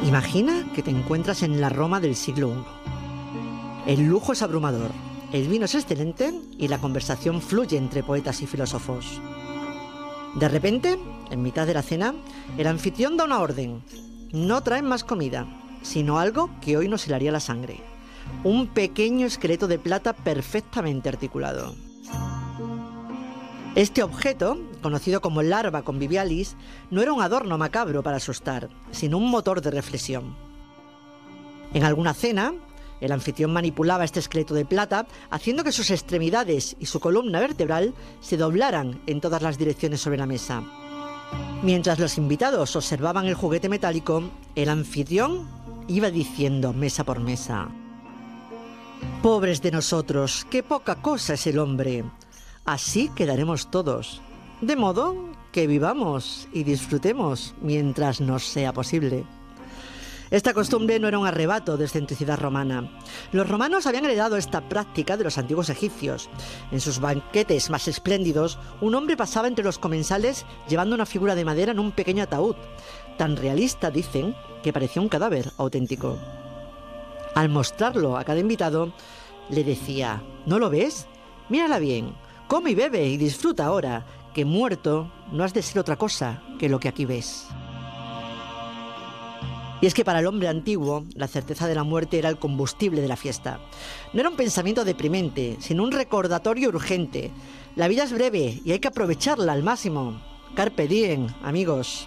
Imagina que te encuentras en la Roma del siglo I. El lujo es abrumador, el vino es excelente y la conversación fluye entre poetas y filósofos. De repente, en mitad de la cena, el anfitrión da una orden. No traen más comida, sino algo que hoy nos helaría la sangre. Un pequeño esqueleto de plata perfectamente articulado. Este objeto, conocido como larva convivialis, no era un adorno macabro para asustar, sino un motor de reflexión. En alguna cena, el anfitrión manipulaba este esqueleto de plata, haciendo que sus extremidades y su columna vertebral se doblaran en todas las direcciones sobre la mesa. Mientras los invitados observaban el juguete metálico, el anfitrión iba diciendo mesa por mesa: «Pobres de nosotros, qué poca cosa es el hombre. Así quedaremos todos, de modo que vivamos y disfrutemos mientras nos sea posible». Esta costumbre no era un arrebato de excentricidad romana. Los romanos habían heredado esta práctica de los antiguos egipcios. En sus banquetes más espléndidos, un hombre pasaba entre los comensales llevando una figura de madera en un pequeño ataúd. Tan realista, dicen, que parecía un cadáver auténtico. Al mostrarlo a cada invitado, le decía: «¿No lo ves? Mírala bien, come y bebe y disfruta ahora, que muerto no has de ser otra cosa que lo que aquí ves». Y es que para el hombre antiguo, la certeza de la muerte era el combustible de la fiesta. No era un pensamiento deprimente, sino un recordatorio urgente. La vida es breve y hay que aprovecharla al máximo. Carpe diem, amigos.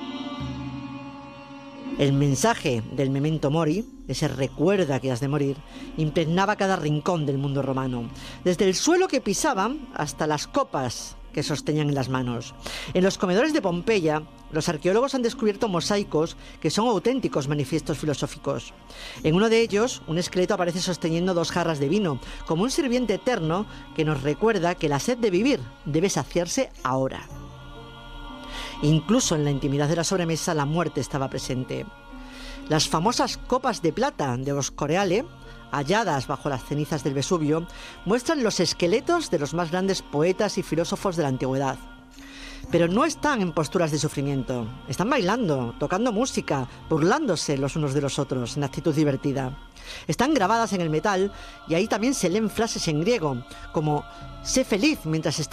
El mensaje del memento mori, ese recuerda que has de morir, impregnaba cada rincón del mundo romano, desde el suelo que pisaban hasta las copas que sostenían en las manos. En los comedores de Pompeya, los arqueólogos han descubierto mosaicos que son auténticos manifiestos filosóficos. En uno de ellos, un esqueleto aparece sosteniendo 2 jarras de vino, como un sirviente eterno que nos recuerda que la sed de vivir debe saciarse ahora. Incluso en la intimidad de la sobremesa, la muerte estaba presente. Las famosas copas de plata de Oscoreale, halladas bajo las cenizas del Vesubio, muestran los esqueletos de los más grandes poetas y filósofos de la antigüedad. Pero no están en posturas de sufrimiento, están bailando, tocando música, burlándose los unos de los otros en actitud divertida. Están grabadas en el metal y ahí también se leen frases en griego, como «sé feliz mientras estés